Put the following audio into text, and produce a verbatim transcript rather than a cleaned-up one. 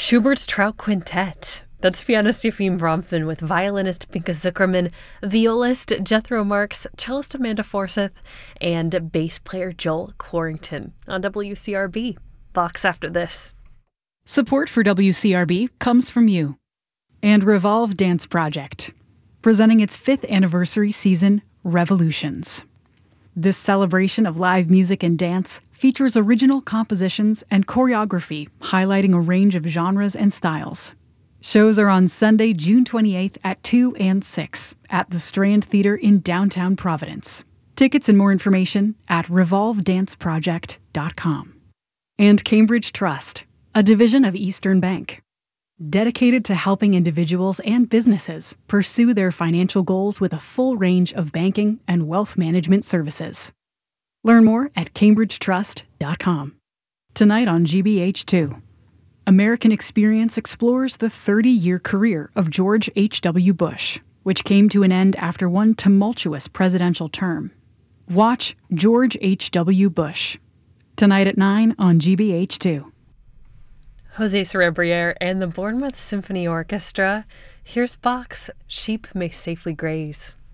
Schubert's Trout Quintet. That's pianist Efim Bromfin with violinist Pinka Zuckerman, violist Jethro Marks, cellist Amanda Forsyth, and bass player Joel Quarrington on W C R B. Vox after this. Support for W C R B comes from you and Revolve Dance Project, presenting its fifth anniversary season, Revolutions. This celebration of live music and dance features original compositions and choreography highlighting a range of genres and styles. Shows are on Sunday, June twenty-eighth at two and six at the Strand Theater in downtown Providence. Tickets and more information at revolve dance project dot com. And Cambridge Trust, a division of Eastern Bank, dedicated to helping individuals and businesses pursue their financial goals with a full range of banking and wealth management services. Learn more at cambridge trust dot com. Tonight on G B H two, American Experience explores the thirty-year career of George H W. Bush, which came to an end after one tumultuous presidential term. Watch George H W. Bush, tonight at nine on G B H two. Jose Cerebriere and the Bournemouth Symphony Orchestra. Here's Bach's Sheep May Safely Graze.